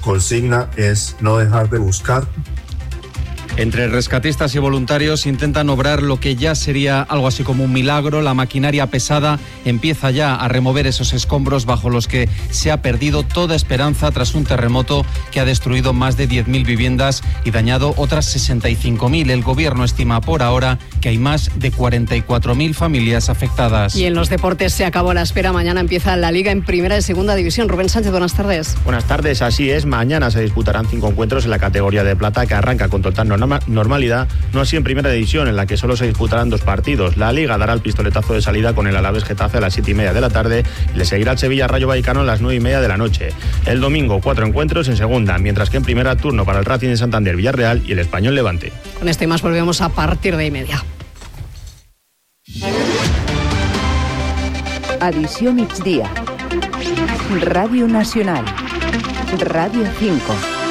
consigna es no dejar de buscar. Entre rescatistas y voluntarios intentan obrar lo que ya sería algo así como un milagro. La maquinaria pesada empieza ya a remover esos escombros bajo los que se ha perdido toda esperanza tras un terremoto que ha destruido más de 10.000 viviendas y dañado otras 65.000. El gobierno estima por ahora que hay más de 44.000 familias afectadas. Y en los deportes se acabó la espera. Mañana empieza la Liga en Primera y Segunda División. Rubén Sánchez, buenas tardes. Buenas tardes, así es. Mañana se disputarán 5 encuentros en la categoría de plata, que arranca con total normalidad, no así en Primera División, en la que solo se disputarán 2 partidos. La Liga dará el pistoletazo de salida con el Alavés Getafe a las 7:30 de la tarde y le seguirá el Sevilla Rayo Vallecano a las 9:30 de la noche. El domingo 4 encuentros en Segunda, mientras que en Primera turno para el Racing de Santander, Villarreal y el Español Levante. Con esto y más volvemos a partir de 1:30. Edició migdia. Ràdio Nacional. Ràdio 5.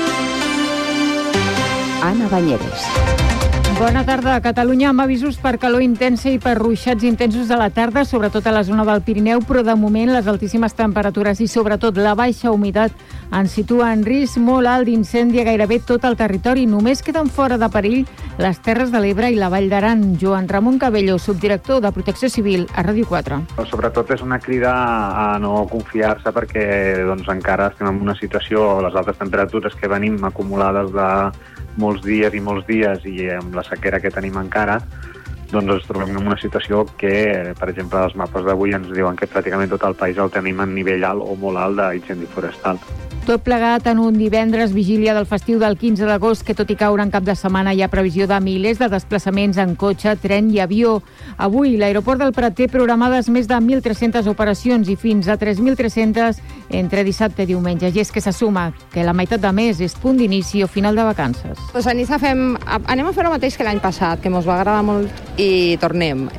Anna Banyeres. Bona tarda. A Catalunya amb avisos per calor intensa i per ruixats intensos de la tarda, sobretot a la zona del Pirineu, però de moment les altíssimes temperatures i sobretot la baixa humitat ens situa en risc molt alt d'incendi a gairebé tot el territori. Només queden fora de perill les Terres de l'Ebre i la Vall d'Aran. Joan Ramon Cabello, subdirector de Protecció Civil a Ràdio 4. Sobretot és una crida a no confiar-se perquè encara estem en una situació, les altes temperatures que venim acumulades de molts dies i amb la sequera que tenim encara, ens trobem en una situació que, per exemple, els mapes d'avui ens diuen que pràcticament tot el país el tenim en nivell alt o molt alt d'incendi forestal. Tot plegat en un divendres, vigília del festiu del 15 d'agost, que tot i caure en cap de setmana hi ha previsió de milers de desplaçaments en cotxe, tren i avió. Avui l'aeroport del Prat té programades més de 1.300 operacions i fins a 3.300 entre dissabte i diumenge. I és que se suma que la meitat de mes és punt d'inici o final de vacances. Pues a Niça anem a fer el mateix que l'any passat, que ens va agradar molt i tornem.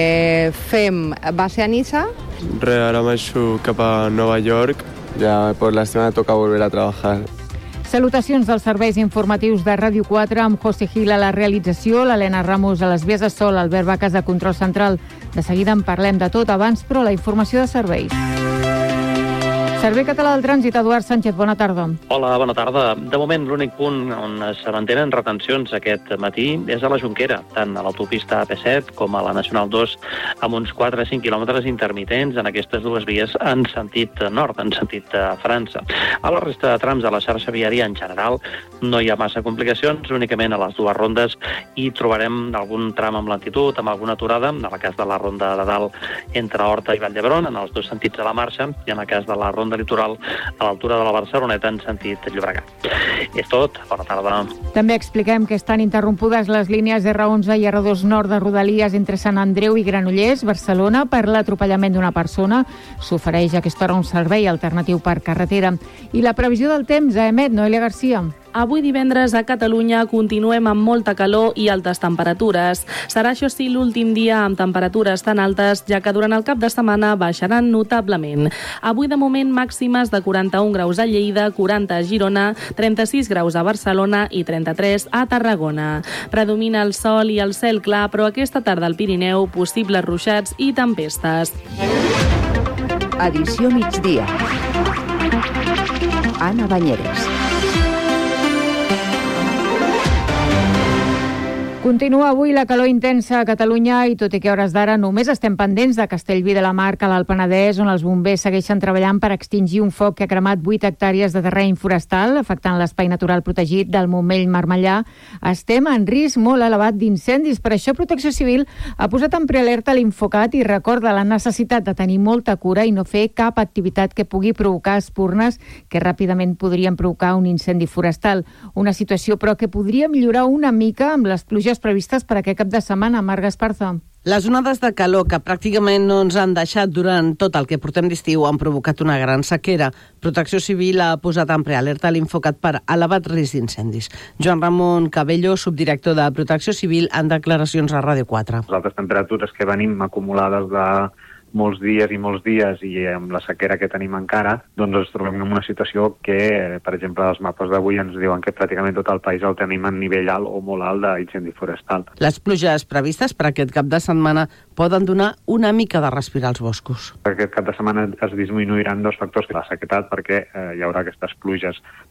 Fem base a Niça. Ara marxo cap a Nova York. Ya por la semana toca volver a trabajar. Salutacions dels serveis informatius de Ràdio 4 amb José Gil a la realització, l'Helena Ramos a les vies de so, l'Albert Vacas de control central. De seguida en parlem de tot abans, però la informació de serveis. Servei Català del Trànsit, Eduard Sánchez, bona tarda. Hola, bona tarda. De moment, l'únic punt on es mantenen retencions aquest matí és a la Jonquera, tant a l'autopista AP7 com a la Nacional 2, amb uns 4-5 quilòmetres intermitents en aquestes dues vies en sentit nord, en sentit França. A la resta de trams de la xarxa viària en general no hi ha massa complicacions, únicament a les dues rondes hi trobarem algun tram amb lentitud, amb alguna aturada, en el cas de la ronda de dalt entre Horta i Vall d'Hebron, en els dos sentits de la marxa, i en el cas de la ronda litoral a l'altura de la Barceloneta en sentit Llobregat. És tot. Bona tarda. També expliquem que estan interrompudes les línies R11 i R2 nord de Rodalies entre Sant Andreu i Granollers, Barcelona, per l'atropellament d'una persona. S'ofereix a aquesta hora un servei alternatiu per carretera. I la previsió del temps a emet Noelia Garcia. Avui divendres a Catalunya continuem amb molta calor i altes temperatures. Serà, això sí, l'últim dia amb temperatures tan altes, ja que durant el cap de setmana baixaran notablement. Avui, de moment, màximes de 41 graus a Lleida, 40 a Girona, 36 graus a Barcelona i 33 a Tarragona. Predomina el sol i el cel clar, però aquesta tarda al Pirineu possibles ruixats i tempestes. Edició migdia. Anna Banyeres. Continua avui la calor intensa a Catalunya i tot i que a hores d'ara només estem pendents de Castellví de la Marca, a l'Alt Penedès, on els bombers segueixen treballant per extingir un foc que ha cremat 8 hectàrees de terreny forestal, afectant l'espai natural protegit del Montmell-Marmellà. Estem en risc molt elevat d'incendis. Per això Protecció Civil ha posat en prealerta l'Infocat i recorda la necessitat de tenir molta cura i no fer cap activitat que pugui provocar espurnes que ràpidament podrien provocar un incendi forestal. Una situació, però, que podria millorar una mica amb les pluges previstes per aquest cap de setmana. Marc Esparza. Les onades de calor que pràcticament no ens han deixat durant tot el que portem d'estiu han provocat una gran sequera. Protecció Civil ha posat en prealerta l'Infocat per elevat risc d'incendis. Joan Ramon Cabello, subdirector de Protecció Civil, en declaracions a Ràdio 4. Les altes temperatures que venim acumulades de molts dies i amb la sequera que tenim encara, ens trobem en una situació que, per exemple, els mapes d'avui ens diuen que pràcticament tot el país el tenim en nivell alt o molt alt d'incendi forestal. Les pluges previstes per aquest cap de setmana poden donar una mica de respirar als boscos. Aquest cap de setmana es disminuiran dos factors, la sequedat, perquè hi haurà aquestes pluges